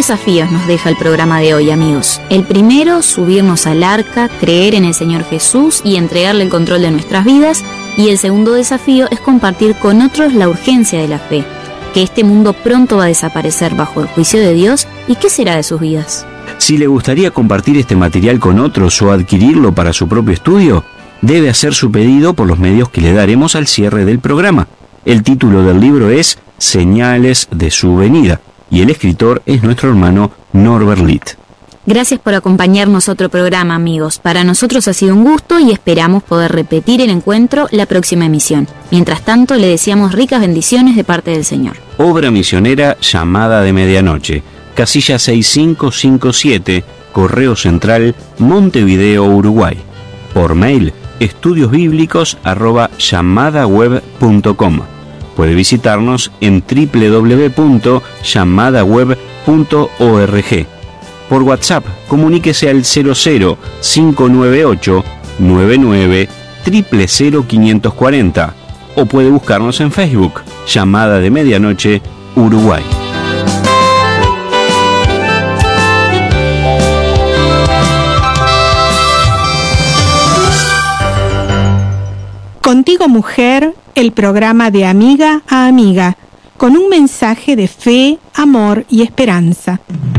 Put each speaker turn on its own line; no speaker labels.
desafíos nos deja el programa de hoy, amigos. El primero, subirnos al arca, creer en el Señor Jesús y entregarle el control de nuestras vidas. Y el segundo desafío es compartir con otros la urgencia de la fe, que este mundo pronto va a desaparecer bajo el juicio de Dios. ¿Y qué será de sus vidas?
Si le gustaría compartir este material con otros o adquirirlo para su propio estudio, debe hacer su pedido por los medios que le daremos al cierre del programa. El título del libro es Señales de su venida y el escritor es nuestro hermano Norbert Litt.
Gracias por acompañarnos a otro programa, amigos. Para nosotros ha sido un gusto y esperamos poder repetir el encuentro la próxima emisión. Mientras tanto, le deseamos ricas bendiciones de parte del Señor.
Obra misionera Llamada de Medianoche, casilla 6557, Correo Central, Montevideo, Uruguay. Por mail, estudiosbiblicos@llamadaweb.com. Puede visitarnos en www.llamadaweb.org. Por WhatsApp, comuníquese al 00-598 99 000 540 o puede buscarnos en Facebook, Llamada de Medianoche, Uruguay.
Contigo Mujer, el programa de amiga a amiga, con un mensaje de fe, amor y esperanza.